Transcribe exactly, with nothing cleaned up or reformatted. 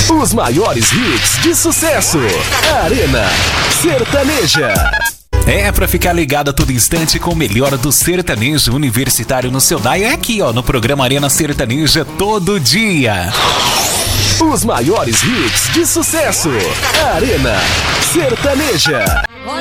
Os maiores hits de sucesso. Arena Sertaneja. É, pra ficar ligado a todo instante com o melhor do sertanejo universitário no seu dial, é aqui, ó, no programa Arena Sertaneja todo dia. Os maiores hits de sucesso. Arena Sertaneja.